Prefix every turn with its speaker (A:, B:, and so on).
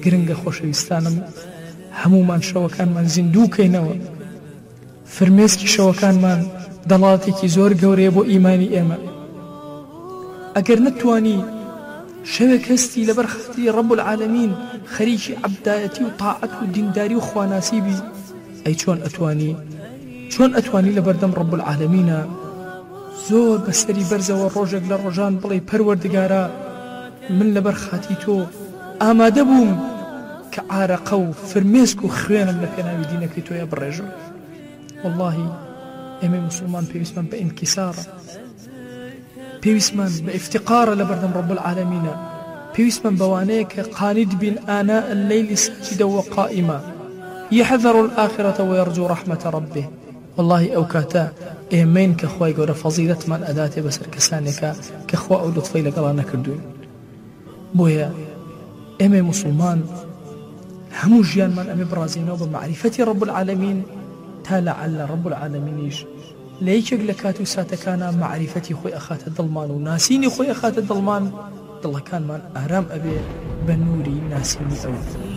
A: گرنگە خۆشەویستانم هەمومان شەوەکانمان زیندووکەینەوە فرمێسکی شەوەکانمان دەڵاتێکی زۆر گەورەیە بۆ ئیمانی ئێمە ئەگەر نەتوانی شەوێک هەستی لەبەر خەتی ڕەب العالەمین خەریکی عەبدایەتی و تاعەت و دینداری و خواناسی بی ئەی چۆن ئەتوانی لەبەردەم ڕەب العالەمینە زۆر بەسەری بەرزەوە ڕۆژێک لە ڕۆژان بڵێ پەروەردگارە من لەبەر خاتی تۆ ئامادە بووم کە عارەقە و فرمێسک و خوێنم لە پێناوی دینەکەی تۆیە بڕێژم واللهی ئێمە موسڵمان پێویستمان بە ئینکیسارە پێویستمان بە ئیفتقارە لەبەردەم ڕەب العالەمینە پێویستمان بەوانەیە کە قانید بین ئاناء الليل ساجدا وقائما يحذر الآخرة ويرجو رحمة ربه والله ئەو کاتە ئێمەین کە خوای گەورە فەزیلەتمان ئەداتێ بەسەر کەسانێکە کە خوا ئەو لوتفەی لەگەڵا نەکردوین بۆیە ئێمە موسڵمان هەموو ژیانمان ئەمێ بڕازینەوە بە معریفەتی ڕەب العالەمین تا لەعەل ڕەب العالەمینیش لە یەکێک لە کات و ساتەکانە معریفەتی خۆی ئەخاتە دڵمان و ناسینی خۆی ئەخاتە دڵمان دڵەکانمان ئارام ئەبێ بە نووری ناسینی ئەو